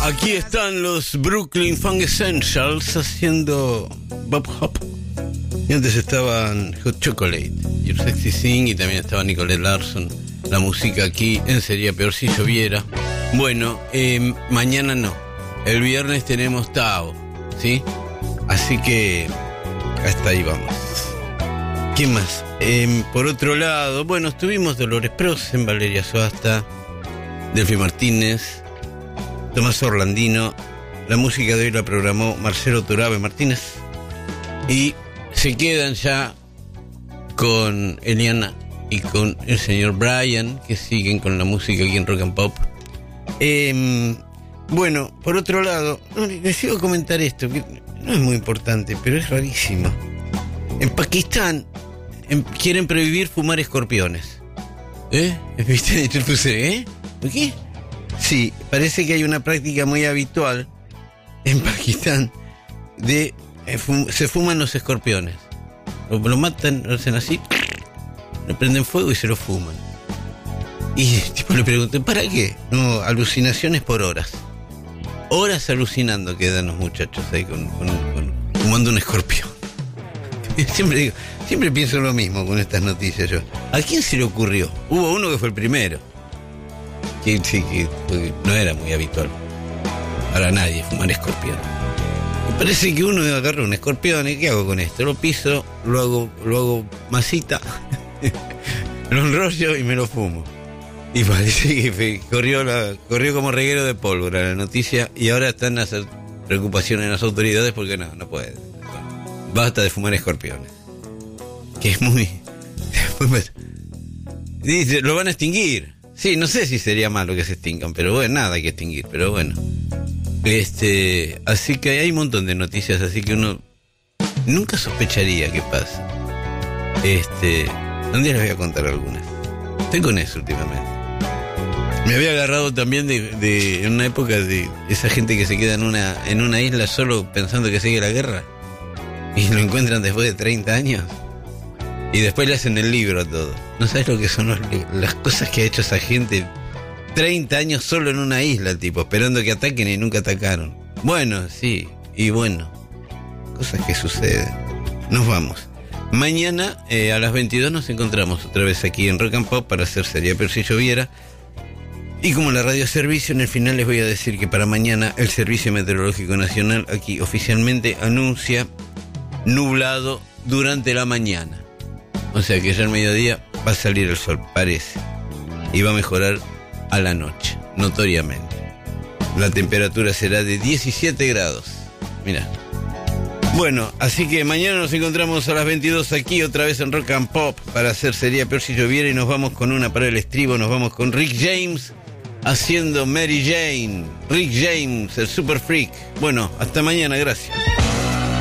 Aquí están los Brooklyn Funk Essentials haciendo Bob Hop. Y antes estaban Hot Chocolate, Your Sexy Thing, y también estaba Nicolette Larson. La música aquí en Sería Peor Si Lloviera. Bueno, mañana no. El viernes tenemos Tao, ¿sí? Así que hasta ahí vamos. ¿Qué más? Por otro lado, bueno, estuvimos Dolores Prosen, Valeria Soasta, Delphi Martínez, Tomás Orlandino. La música de hoy la programó Marcelo Torabe Martínez. Y se quedan ya con Eliana y con el señor Brian, que siguen con la música aquí en Rock and Pop. Bueno, por otro lado, les iba a comentar esto, que no es muy importante, pero es rarísimo. En Pakistán quieren prohibir fumar escorpiones. ¿Viste? Yo puse, ¿qué? Sí, parece que hay una práctica muy habitual en Pakistán de se fuman los escorpiones. Lo matan, lo hacen así, lo prenden fuego y se lo fuman. Y tipo le pregunté, ¿para qué? No, alucinaciones por horas. Horas alucinando quedan los muchachos ahí fumando un escorpión. Siempre pienso lo mismo con estas noticias yo. ¿A quién se le ocurrió? Hubo uno que fue el primero. Que no era muy habitual para nadie fumar escorpión. Me parece que uno agarra un escorpión y ¿qué hago con esto? Lo piso, lo hago masita, lo enrollo y me lo fumo. Y parece que corrió como reguero de pólvora la noticia, y ahora están las preocupaciones en las autoridades porque no puede. Basta de fumar escorpiones. Que es muy dice, lo van a extinguir. Sí, no sé si sería malo que se extingan, pero bueno, nada hay que extinguir, pero bueno. Así que hay un montón de noticias, así que uno nunca sospecharía que pasa. Un día les voy a contar algunas. Estoy con eso últimamente. Me había agarrado también de en una época de esa gente que se queda en una isla solo pensando que sigue la guerra y lo encuentran después de 30 años y después le hacen el libro a todo. No sabes lo que son las cosas que ha hecho esa gente. 30 años solo en una isla, tipo, esperando que ataquen y nunca atacaron. Bueno, sí, y bueno, cosas que suceden. Nos vamos. Mañana a las 22 nos encontramos otra vez aquí en Rock and Pop para hacer Sería Peor Si Lloviera. Y como la radio servicio, en el final les voy a decir que para mañana el Servicio Meteorológico Nacional aquí oficialmente anuncia nublado durante la mañana. O sea que ya al mediodía va a salir el sol, parece. Y va a mejorar a la noche, notoriamente. La temperatura será de 17 grados. Mirá. Bueno, así que mañana nos encontramos a las 22 aquí otra vez en Rock and Pop para hacer Sería Peor Si Lloviera, y nos vamos con una para el estribo, nos vamos con Rick James haciendo Mary Jane. Rick James, el Super Freak. Bueno, hasta mañana, gracias.